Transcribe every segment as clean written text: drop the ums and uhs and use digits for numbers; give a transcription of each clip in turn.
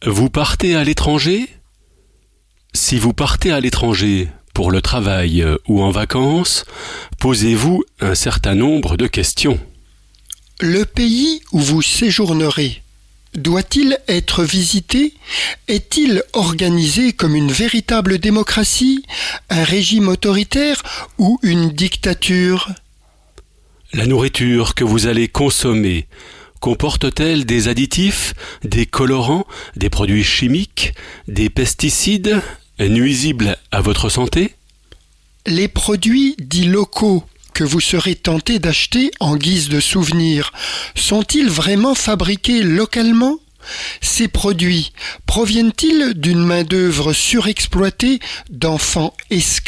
Vous partez à l'étranger ? Si vous partez à l'étranger pour le travail ou en vacances, posez-vous un certain nombre de questions. Le pays où vous séjournerez, doit-il être visité ? Est-il organisé comme une véritable démocratie, un régime autoritaire ou une dictature ? La nourriture que vous allez consommer comporte-t-elle des additifs, des colorants, des produits chimiques, des pesticides nuisibles à votre santé ? Les produits dits locaux que vous serez tenté d'acheter en guise de souvenir sont-ils vraiment fabriqués localement ? Ces produits proviennent-ils d'une main-d'œuvre surexploitée d'enfants esclaves ?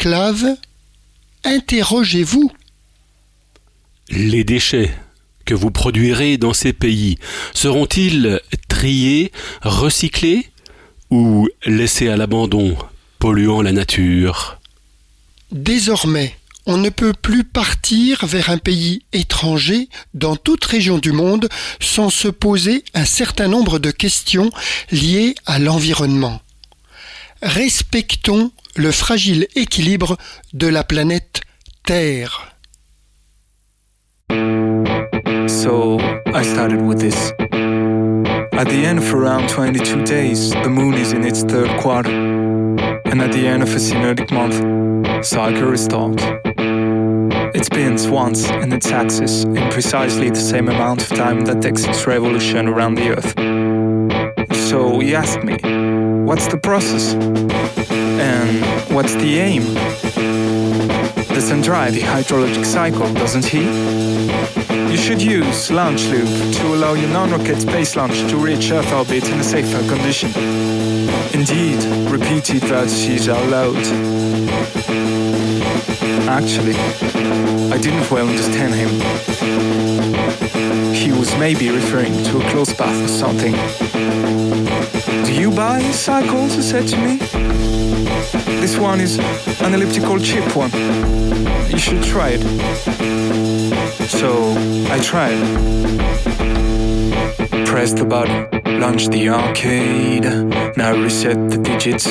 Interrogez-vous. Les déchets que vous produirez dans ces pays seront-ils triés, recyclés ou laissés à l'abandon, polluant la nature ? Désormais, on ne peut plus partir vers un pays étranger dans toute région du monde sans se poser un certain nombre de questions liées à l'environnement. Respectons le fragile équilibre de la planète Terre. So I started with this. At the end of around 22 days, the moon is in its third quarter. And at the end of a synodic month, cycle restarts. It spins once in its axis in precisely the same amount of time that takes its revolution around the Earth. So he asked me, what's the process? And what's the aim? The sun drives the hydrologic cycle, doesn't he? You should use launch loop to allow your non-rocket space launch to reach Earth orbit in a safer condition. Indeed, repeated vertices are allowed. Actually, I didn't well understand him. He was maybe referring to a closed path or something. Do you buy cycles? He said to me. This one is an elliptical cheap one. You should try it. So I tried. Press the button, launch the arcade. Now reset the digits.